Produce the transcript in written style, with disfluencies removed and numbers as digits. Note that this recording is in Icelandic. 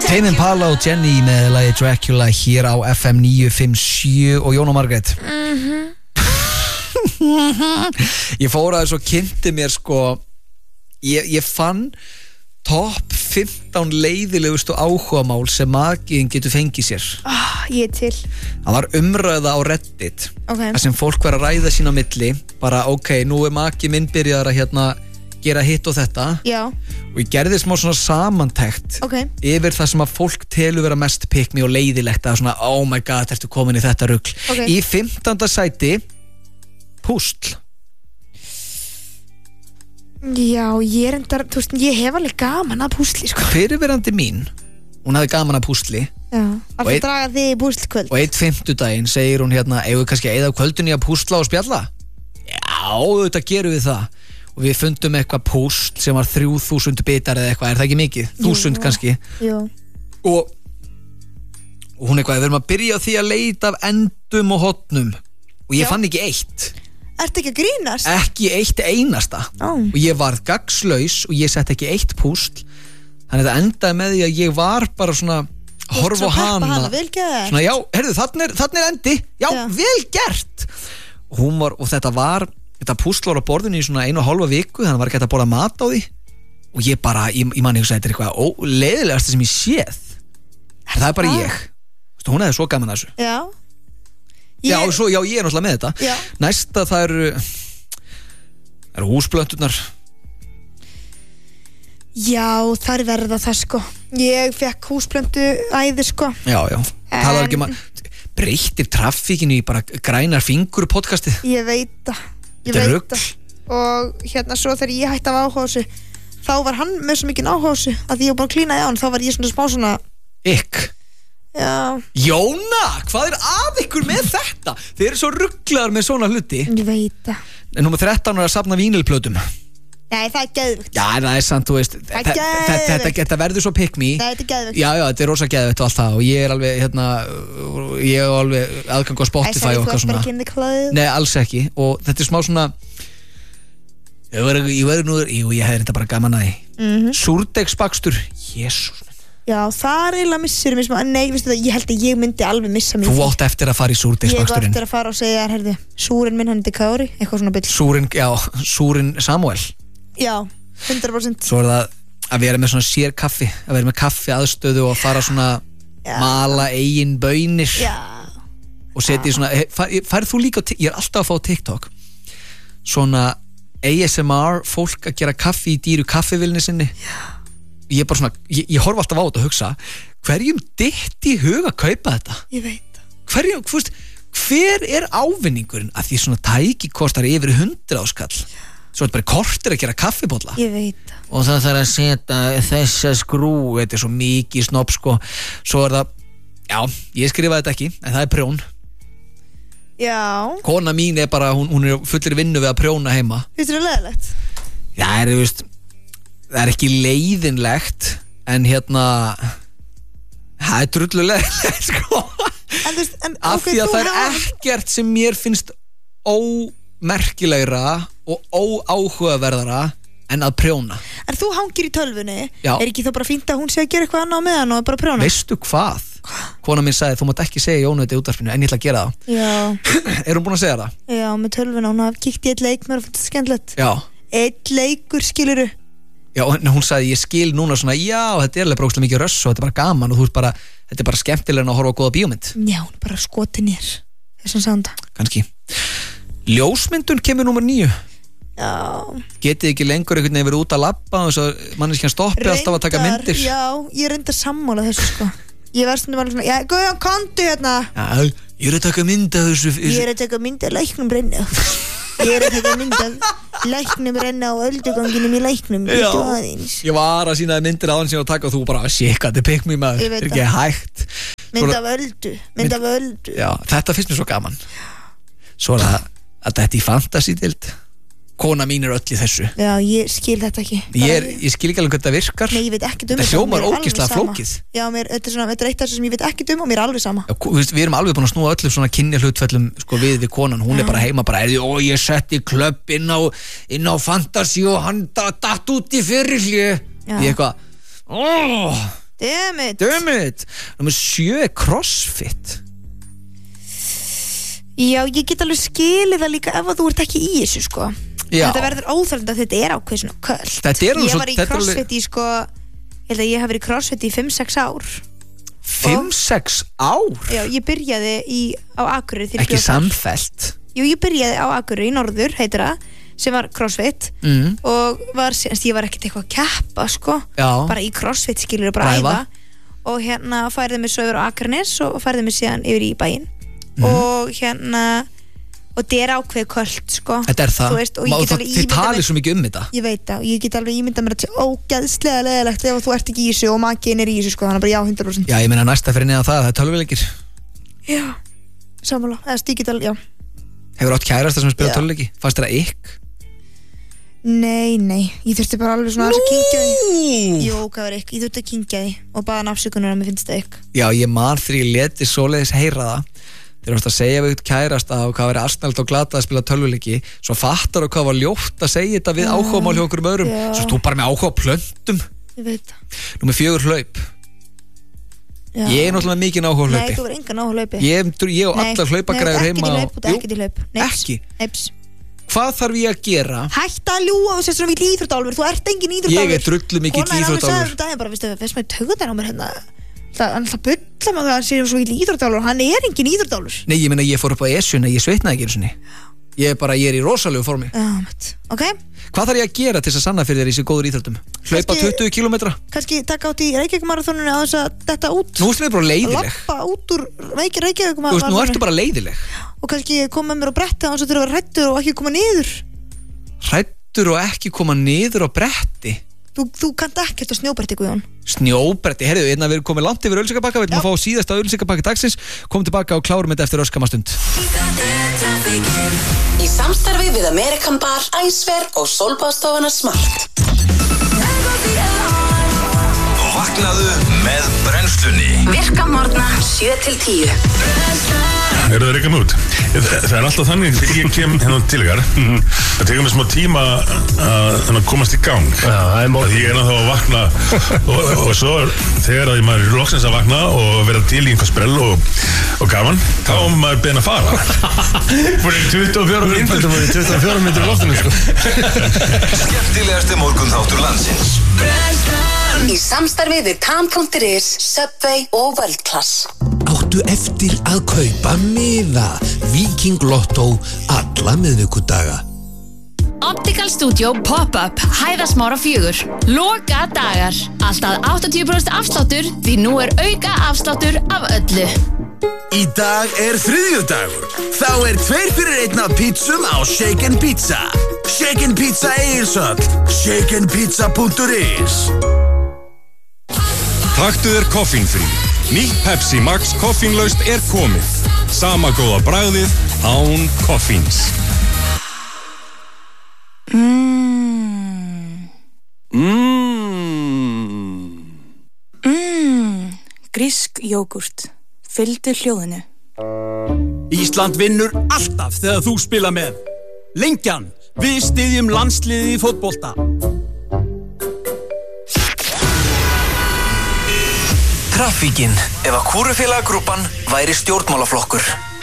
Tame Impala og Jenny með lagi Dracula hér á FM 957 og Jón og Margrét. Ég fór aðeins og kynnti mér sko, ég fann topp 15 leiðilegustu áhugamál sem makiðin getur fengið sér. Ég til. Það var umræða á Reddit, þar sem fólk var að ræða sín á milli, bara nú maki minn byrjaðar að gera hitt og þetta. Já. Og ég gerði smá svona samantekt yfir það sem að fólk telur vera mest pick me og leiðilegt að svona, oh my god, ertu komin í þetta rugl. Í 15. sæti púsl. Já, ég reyndar, þú veist, ég hef alveg gaman að púsli, sko. Fyrirverandi mín, hún hafði gaman að púsli. Já, alltaf draga þig í púslkvöld. Og einn 50-daginn segir hún eigum við kannski að eyða kvöldunni að púsla og spjalla? Já, þetta gerum við það. Og við fundum eitthvað púsl sem var 3000 bitar eða eitthvað, það ekki mikið? 1000 kannski. Jú. Og hún við erum að byrja á því að leita af endum og hotnum. Og ég fann ekki eitt. Ertu ekki að grínast? Ekki eitt einasta. Og ég varð gagnslaus og ég sett ekki eitt púsl. Þannig að það endaði með því að ég var bara svona horfa á hana. Vel gert. Svona, já, heyrðu, þarna endi. Já, vel gert. Og þetta púsl var á borðinu í svona 1,5 viku, þannig var ekki hægt að borða mat á því. Og ég bara, ég man ekki að þetta eitthvað leiðilegasta sem ég séð. Það bara ég. Hún hefði svo gaman að þessu. Já. Ég er náttúrulega með þetta. Já. Næsta það eru húsplönturnar. Já, þar verða það sko. Ég fekk húsplöntu æði sko. Já. Talar ekki breyttir traffíkinu í bara grænar fingur podcastið. Ég veit það. Og svo þegar ég hætti af áhuga á þessu, þá var hann með svo mikið áhuga á þessu að ég var bara að klína í hann, þá var ég svona smá svona Já. Jóna, hvað er að ykkur með þetta? Þeir eru svo rugglaðar með svona hluti. Ég veit það. En númer 13 er að safna vínilplötum. Nei, það er geðvögt. Já, það er sant, þú veist. Þetta verður svo pick me. Nei, þetta er geðvögt. Já, þetta er rosa geðvögt og allt það. Og ég er alveg, ég er alveg aðgang á Spotify og eitthvað svona. Nei, alls ekki. Og þetta er smá svona, ég hefði þetta bara gaman að því. Súrdegsbakstur, Jesús. Já, það er eiginlega missir mér smá. Nei, veistu það, ég held að ég myndi alveg missa mig. Þú átt eftir að fara í súrdegsbaksturinn. Ég átt eftir að fara og segja, heyrðu, súrin minn, hann er Kári, eitthvað svona byll. Súrin Samuel. Já, 100%. Svo er það að vera með svona sér kaffi, að vera með kaffi aðstöðu og fara svona mala eigin baunir. Já. Og setja í svona, færð þú líka ég er alltaf að fá TikTok svona ASMR fólk að gera kaffi í dýru kaffivilni sinni. Já. Ég bara svona, ég horf alltaf á þetta og hugsa hverjum dytt í hug að kaupa þetta? Ég veit hverjum, þú veist, hver er ávinningurinn að því svona tæki kostar yfir 100 áskall? Svo er þetta bara kortir að gera kaffibolla. Ég veit og það þarf að setja þessa skrú, þetta er svo mikið snobb sko. Svo er það, já, ég skrifaði þetta ekki en það er prjón. Já. Kona mín er bara, hún er fullir vinnu við að prjóna heima. Þetta er leiðilegt. Já, þú veist, það er ekki leiðinlegt en það er drullulegilegt sko. Af því að það er ekkert sem mér finnst ómerkilegra og óáhugaverðara en að prjóna. En þú hangir í tölvunni. Já. Er ekki þá bara fínt að hún sé að gera eitthvað annað á meðan og bara prjóna? Veistu hvað? Kona mín sagði, þú mátt ekki segja Jónu þetta í útvarpinu en ég ætla að gera það. Já. Er hún búin að segja það? Já, með tölvuna, hún hafði kíkt í eitt leik mér og fannst það skemmtilegt. Já. Eitt leikur, skilurðu? Já, en hún sagði, ég skil núna svona, já, þetta er alveg brókslega mikið röss og þetta er bara gaman og þú ert bara, þetta er bara skemmtilega en að horfa á góða bíómynd. Já, hún er bara skotin hér. Þessum sagði það. Kannski. Ljósmyndun kemur númer 9. Já. Getið ekki lengur einhvern veginn verið út að labba og þess að manneskjan stoppi alltaf að taka myndir. Já, ég reyndar sammála þessu sko. Ég var stundum alveg svona, já, Guðjón, komdu hérna. Já, ég er að taka mynd af þessu. Ég er að taka mynd af læknum brenna. Ég er að taka mynd af læknum renna á ölduganginum í læknum. Já, ég var að sína myndir á hann sem ég var að taka og þú bara, shit, þetta er pick me maður. Ég veit það. Ekki hægt. Mynd af öldu. Já, þetta finnst mér svo gaman. Svo er það að þetta í fantasy-dild. Kona mín er öll í þessu. Já, ég skil þetta ekki. Ég skil ekki alveg hvernig það virkar. Nei, ég veit ekki þetta. Það hljómar ógeðslega flókið. Já, þetta er eitt af þessu sem ég veit ekki og mér er alveg sama. Já, við erum alveg búin að snúa öllum svona kynjahlutföllum sko, við konan. Hún er bara heima bara, ég setti klöpp inn á fantasy og hann datt út í fyrirhlju. Ég eitthvað, Damn it Númer 7 er CrossFit. Já, ég get alveg skilið það líka ef að þú ert ekki í þessu sko. Þetta verður óþarfandi að þetta er ákveð svona köld. Ég var í CrossFit í sko, ég held að ég hef verið í CrossFit í 5-6 ár. 5-6 ár? Já, ég byrjaði á Akureyri. Ekki samfellt? Jú, ég byrjaði á Akureyri í Norður, heitir það, sem var CrossFit og ég var ekkert eitthvað að keppa sko, bara í CrossFit skilur bara æfa og hérna færði mig svo yfir á Akranes og færði mig síðan yfir í bæinn og hérna og þetta er ákveð köld sko. Þetta er það, veist, þið talið svo mikið þetta. Ég veit það, og ég get alveg ímyndað mér að þetta sé ógeðslega leðilegt ef þú ert ekki í þessu og makiðinn er í þessu sko, þannig bara já, 100%. Já, ég meina næsta fyrir neðan það er tölvuleikir. Já, sammála, ég get alveg, já. Hefur átt kærasta sem spila tölvuleiki? Fannst þér það ykk? Nei, ég þurfti bara alveg svona að kynkja því. Jú, hvað var ykk? Ég þurfti að kynkja því og baða afsökunar að mér finnst það ykk. Já, ég man þegar ég leti svoleiðis heyra það. Þeir varst að segja við kærast að hvað væri asnælt og glata að spila tölvuleiki, svo fattar hvað var ljótt að segja þetta við áhugamál hjá okkur öðrum, svo þú bara með áhuga á plöntum. Ég veit það. Númer 4 hlaup. Já. Ég er náttúrulega mikið áhuga á hlaupi. Nei, þú er engan áhuga á hlaupi. Ég og allar hlaupagræður heima. Nei, ekki til hlaup. Ekki? Hvað þarf ég að gera? Hætt að ljúga og sér svona mikið íþróttálfur, þú ert engin íþróttálfur. Ég er drullu mikið íþróttálfur. Það bulla með það að hann sé svo mikið íþróttálfur, hann er engin íþróttálfur. Nei, ég meina ég fór upp á Esjuna, ég sveitnaði ekki einu sinni. Ég er í rosalegu formi. Ok. Hvað þarf ég að gera til þess að sanna fyrir þér í þessi góður íþróttum? Hlaupa 20 kilometra? Kannski taka átt í Reykjavík-maraþoninu á þess að detta út. Nú ertu bara leiðileg. Lappa út úr Reykjavík-maraþoninu. Þú veist, nú ertu bara leiðileg. Og kannski koma með mér á bretti á þess að þú eru að vera hræddur og ekki koma niður. Hræddur og ekki koma niður á bretti? Þú kannt ekkert á snjóbretti, Guðjón. Snjóbretti, herðu, við erum komið langt yfir auglýsingapakka, við erum að fá síðasta auglýsingapakki dagsins, komum tilbaka og klárum þetta eftir örskamastund. Í samstarfi við American Bar, Æsver og Sólbaðstofuna Smart. Vaknaðu með brennslunni. Virka morgna 7-10. Eru það reykjað út? Það er alltaf þannig þegar ég kem hérna til ykkar það tekur mér smá tíma að komast í gang. Já, það er morgun. Ég er náttúrulega að vakna og svo þegar að maður er loksins að vakna og vera til í einhver sprell og gaman, þá er maður beðin að fara. Fyrir 24 mínútur í loftinu sko. Skemmtilegasti morgunþáttur landsins. Í samstarfi við Tam.is, Subway og World Class. Áttu eftir að kaupa miða Viking Lotto alla miðvikudaga. Optical Studio Pop-up Hæðasmára 4. Loka dagar. Alltaf 80% afsláttur því nú er auka afsláttur af öllu. Í dag er þriðjudagur. Þá er 2 fyrir 1 af pítsum á Shaken Pizza. Shaken Pizza Egilshöll. shakenpizza.is. Taktu þér koffínfrí. Nýtt Pepsi Max koffínlaust er komið. Sama góða bragðið án koffíns. Grísk jógurt. Fylgdu hljóðinu. Ísland vinnur alltaf þegar þú spila með. Lengjan, við styðjum landsliðið í fótbolta. Traffíkin, ef að Kúrufélagagrúpan væri stjórnmálaflokkur.